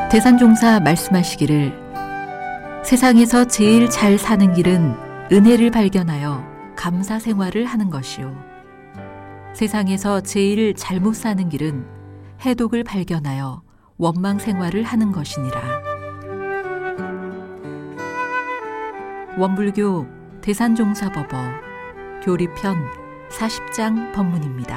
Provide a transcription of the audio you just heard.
대산종사 말씀하시기를 세상에서 제일 잘 사는 길은 은혜를 발견하여 감사 생활을 하는 것이요, 세상에서 제일 잘못 사는 길은 해독을 발견하여 원망 생활을 하는 것이니라. 원불교 대산종사법어 교리편 40장 법문입니다.